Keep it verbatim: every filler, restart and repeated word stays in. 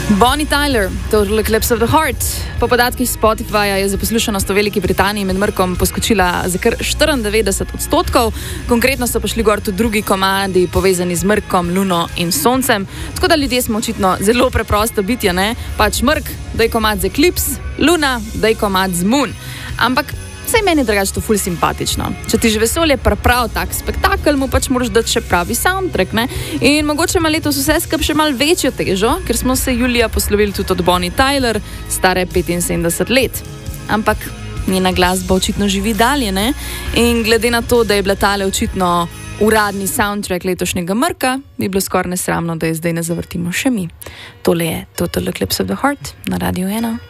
Bonnie Tyler, Total Eclipse of the Heart. Po podatkih Spotifyja je za poslušanost v Veliki Britaniji med mrkom poskočila za kar štiriindevetdeset odstotkov. Konkretno so pa šli gor tudi drugi komadi povezani z mrkom, luno in soncem. Tako da ljudje smo očitno zelo preprosto bitja, ne? Pač mrk, daj komad z Eclipse, luna, daj komad z Moon. Ampak saj meni je drugače to ful simpatično. Če ti že vesolje pripravi tak spektakel, mu pač moraš dati še pravi soundtrack, ne? In mogoče ima letos vse skup še malo večjo težo, ker smo se julija poslovili tudi od Bonnie Tyler, stare petinsedemdeset let. Ampak njena glasba očitno živi dalje, ne? In glede na to, da je bila tale očitno uradni soundtrack letošnjega mrka, bi bilo skoraj nesramno, da je zdaj ne zavrtimo še mi. Tole je Total Eclipse of the Heart na Radio ena.